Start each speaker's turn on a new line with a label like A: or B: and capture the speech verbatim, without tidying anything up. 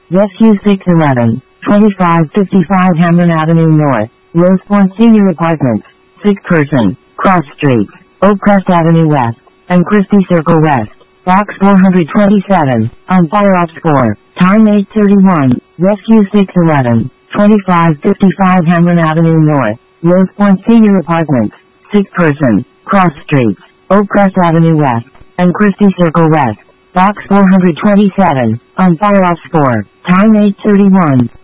A: Rescue six eleven, twenty-five fifty-five Hamlin Avenue North, Rose Point Senior Apartments, six person, Cross Street, Oakcrest Avenue West, and Christie Circle West, Box four twenty-seven, on Fire Ops four, time eight thirty-one, Rescue six eleven, twenty-five fifty-five Hamlin Avenue North, Rose Point Senior Apartments, six person, Cross Street, Oakcrest Avenue West, and Christie Circle West, Box four twenty-seven, on Fire Ops four, time eight thirty-one.